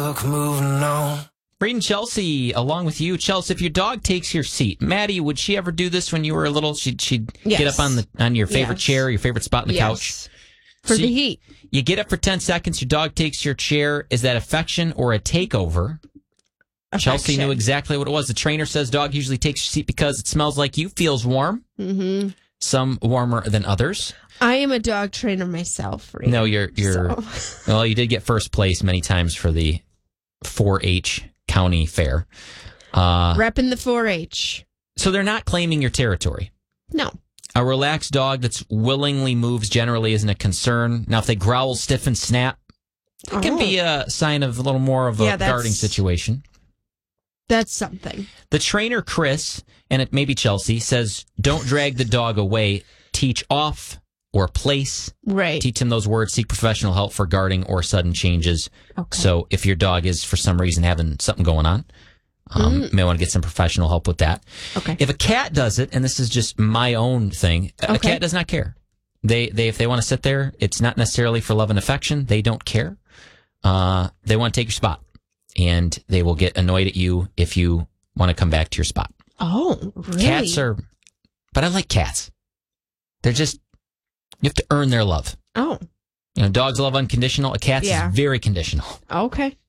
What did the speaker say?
book, moving on. Reed and Chelsea, along with you. Chelsea, if your dog takes your seat, Maddie, would she ever do this when you were little? She'd Yes. get up on your favorite chair, your favorite spot on the couch? For So the heat. You get up for 10 seconds, your dog takes your chair. Is that affection or a takeover? Chelsea knew exactly what it was. The trainer says dog usually takes your seat because it smells like you, feels warm. Mm-hmm. Some warmer than others. I am a dog trainer myself. Reed, No, you're so. well, you did get first place many times for the 4-H county fair. Repping the 4-H. So they're not claiming your territory. No. A relaxed dog that's willingly moves generally isn't a concern. Now, if they growl, stiff, and snap, it can be a sign of a little more of a guarding situation. That's something. The trainer, Chris, and it may be Chelsea, says don't drag the dog away. Teach off or place. Right. Teach him those words. Seek professional help for guarding or sudden changes. Okay. So if your dog is, for some reason, having something going on, you may want to get some professional help with that. Okay. If a cat does it, and this is just my own thing, a cat does not care. They if they want to sit there, it's not necessarily for love and affection. They don't care. They want to take your spot, and they will get annoyed at you if you want to come back to your spot. Oh, really? Cats are, but I like cats. They're just, you have to earn their love. Oh. You know, dogs love unconditional. A cat's is very conditional. Okay.